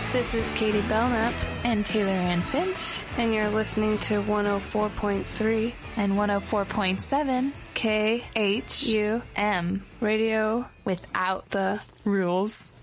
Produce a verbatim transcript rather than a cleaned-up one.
This is Katie Belknap and Taylor Ann Finch, and you're listening to one oh four point three and one oh four point seven K H U M Radio without the rules.